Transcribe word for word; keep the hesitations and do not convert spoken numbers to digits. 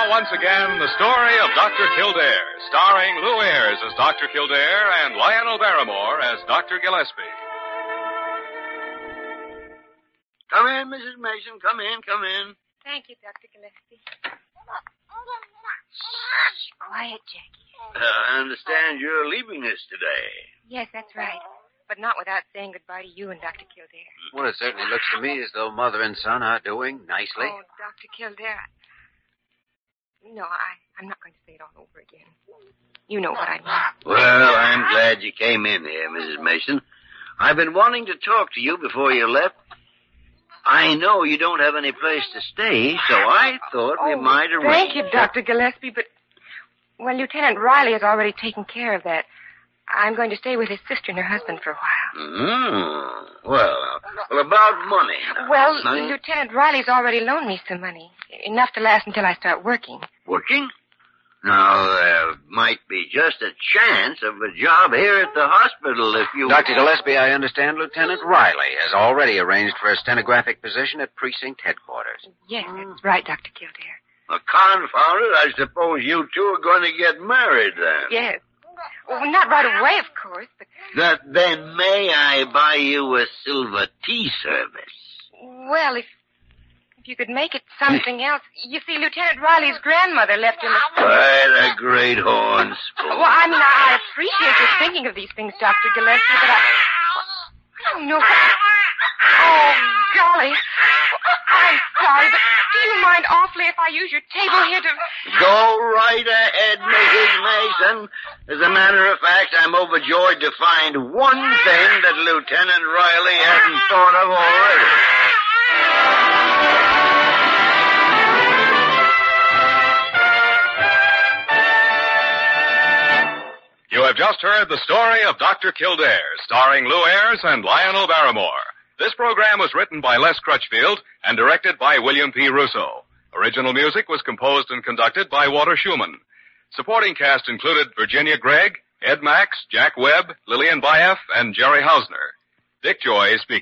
once again, the story of Doctor Kildare, starring Lou Ayres as Doctor Kildare and Lionel Barrymore as Doctor Gillespie. Come in, Missus Mason. Come in, come in. Thank you, Doctor Gillespie. Shh, quiet, Jackie. Uh, I understand you're leaving us today. Yes, that's right. But not without saying goodbye to you and Doctor Kildare. Well, it certainly looks to me as though Mother and Son are doing nicely. Oh, Doctor Kildare. No, I, I'm not going to say it all over again. You know what I mean. Well, I'm glad you came in here, Missus Mason. I've been wanting to talk to you before you left. I know you don't have any place to stay, so I thought oh, we might arrange... Thank you, Doctor Gillespie, but... Well, Lieutenant Riley has already taken care of that. I'm going to stay with his sister and her husband for a while. Mm-hmm. Well, well, about money. Well, money? Lieutenant Riley's already loaned me some money. Enough to last until I start working. Working? Now, there might be just a chance of a job here at the hospital if you... Doctor Gillespie, I understand Lieutenant Riley has already arranged for a stenographic position at precinct headquarters. Yes, that's right, Doctor Kildare. Well, confound it, I suppose you two are going to get married then. Yes. Well, not right away, of course, but... That, then may I buy you a silver tea service? Well, if... If you could make it something else. You see, Lieutenant Riley's grandmother left him a... Quite a great horn spoon. Well, I mean, I appreciate your thinking of these things, Doctor Gillespie, but I... I don't know what... Oh, golly. I'm sorry, but do you mind awfully if I use your table here to... Go right ahead, Missus Mason. As a matter of fact, I'm overjoyed to find one thing that Lieutenant Riley hadn't thought of already. You have just heard the story of Doctor Kildare, starring Lou Ayres and Lionel Barrymore. This program was written by Les Crutchfield and directed by William P. Russo. Original music was composed and conducted by Walter Schumann. Supporting cast included Virginia Gregg, Ed Max, Jack Webb, Lillian Baeff, and Jerry Hausner. Dick Joy speaking.